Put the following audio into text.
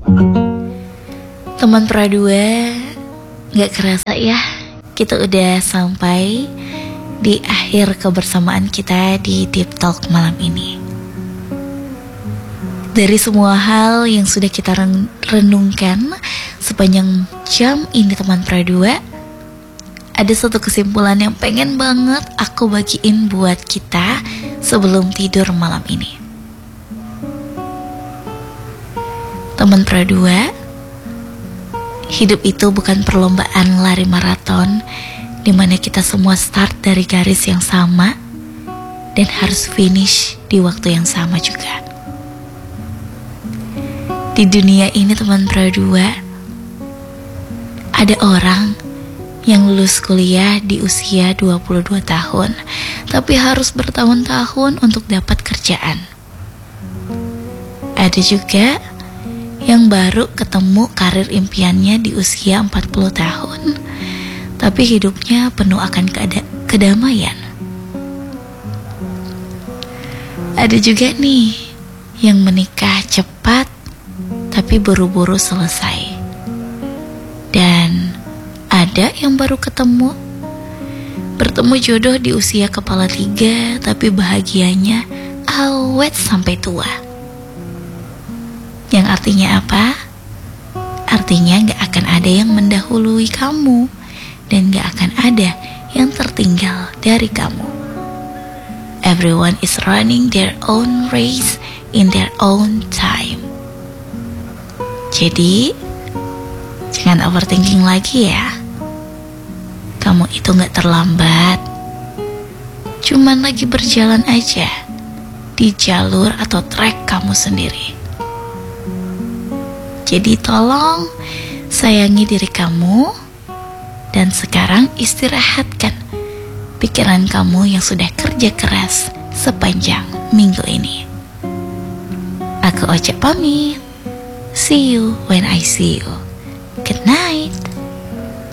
Teman Pradua, gak kerasa ya, kita udah sampai di akhir kebersamaan kita di Deep Talk malam ini. Dari semua hal yang sudah kita renungkan sepanjang jam ini teman Pradua, ada satu kesimpulan yang pengen banget aku bagiin buat kita sebelum tidur malam ini. Teman Pradua, hidup itu bukan perlombaan lari maraton di mana kita semua start dari garis yang sama dan harus finish di waktu yang sama juga. Di dunia ini teman Pradua, ada orang yang lulus kuliah di usia 22 tahun tapi harus bertahun-tahun untuk dapat kerjaan. Ada juga yang baru ketemu karir impiannya di usia 40 tahun tapi hidupnya penuh akan kedamaian. Ada juga nih yang menikah cepat tapi buru-buru selesai. Dan ada yang baru bertemu jodoh di usia kepala 3 tapi bahagianya awet sampai tua. Yang artinya apa? Artinya gak akan ada yang mendahului kamu dan gak akan ada yang tertinggal dari kamu. Everyone is running their own race in their own time. Jadi jangan overthinking lagi ya. Kamu itu gak terlambat, cuman lagi berjalan aja di jalur atau trek kamu sendiri. Jadi tolong sayangi diri kamu dan sekarang istirahatkan pikiran kamu yang sudah kerja keras sepanjang minggu ini. Aku Ocha pamit. See you when I see you. Good night.